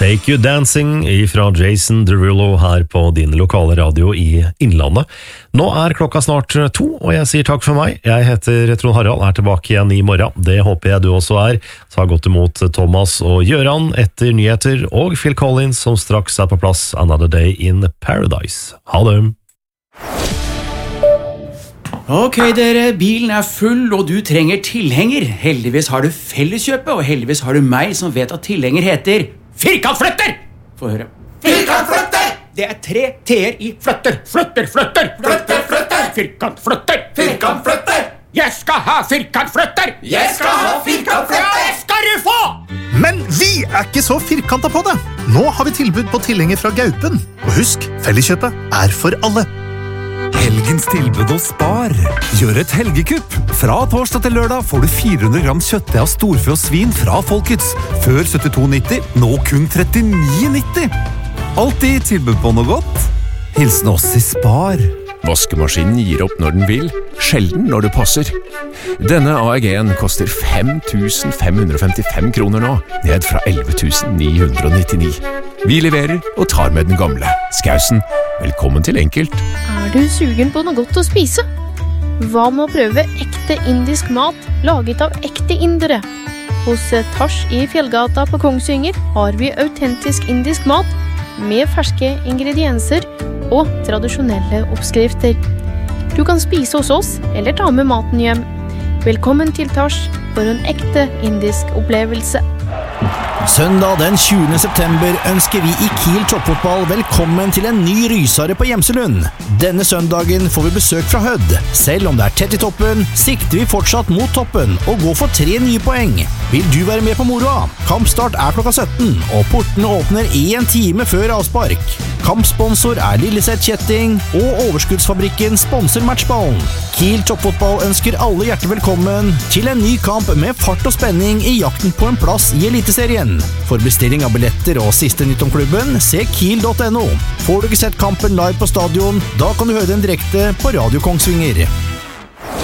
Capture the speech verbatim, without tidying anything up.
Take You Dancing fra Jason Derulo her på din lokale radio i Innlandet. Nå er klokka snart to, og jeg sier takk for meg. Jeg heter Trond Harald, er tilbake igjen i morgen. Det håper jeg du også er. Ta godt imot Thomas og Gjøran etter nyheter, og Phil Collins som straks er på plass Another Day in Paradise. Ha det! Ok dere, bilen er full og du trenger tilhenger. Heldigvis har du Felleskjøpet, og heldigvis har du meg som vet at tilhenger heter Firkantflytter! Få høre. Firkantflytter! Det er tre T-er i flytter. Flytter, flytter! Flytter, flytter! Firkantflytter! Firkantflytter! Jeg skal ha firkantflytter! Jeg skal ha firkantflytter! Ja, skal du få! Men vi er ikke så firkantet på det. Nå har vi tilbud på tilhenger fra Gaupen. Og husk, Felleskjøpet er for alle. Helgens tilbud hos Spar. Gjør et helgekupp. Fra torsdag til lørdag får du fire hundre gram kjøttdeig av storfe og svin fra Folkets. Før syttito nitti, nå kun trettini nitti. Alltid tilbud på noe godt. Hilsen oss i Spar. Vaskemaskinen gir opp når den vil, sjelden når det passer. Denne A E G-en koster fem tusen fem hundre og femtifem kroner nå, ned fra elleve tusen ni hundre og nittini. Vi leverer og tar med den gamle. Skausen, velkommen til Enkelt. Er du sugen på noe godt å spise? Hva med å prøve ekte indisk mat laget av ekte indere? Hos Tars i Fjellgata på Kongsvinger har vi autentisk indisk mat med ferske ingredienser og tradisjonelle oppskrifter. Du kan spise hos oss eller ta med maten hjem. Velkommen til Tars for en ekte indisk opplevelse. Søndag den tjuende september ønsker vi i Kiel Toppfotball velkommen til en ny rysare på Gjemselund. Denne søndagen får vi besøk fra Hødd. Selv om det er tett i toppen, sikter vi fortsatt mot toppen og går for tre nye poeng. Vil du være med på moroa? Kampstart er klokka sytten, og portene åpner en time før avspark. Kampsponsor er Lilleseth Kjetting, og Overskuddsfabrikken sponser matchballen. Kiel Toppfotball ønsker alle hjertelig velkommen til en ny kamp med fart og spenning i jakten på en plass i Eliteserien. For bestilling av billetter og siste nytt om klubben, se kiel punktum no. Får du ikke sett kampen live på stadion, da kan du høre den direkte på Radio Kongsvinger.